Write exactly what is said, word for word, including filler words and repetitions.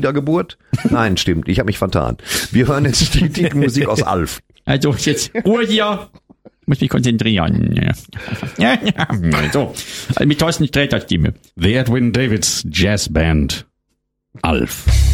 Wiedergeburt? Nein, stimmt, ich habe mich vertan. Wir hören jetzt die Titelmusik aus Alf. Also jetzt Ruhe hier. Muss mich konzentrieren. Ja, ja, so. Also mit Thorsten Sträter Stimme. The Edwin Davids Jazz Band. Alf.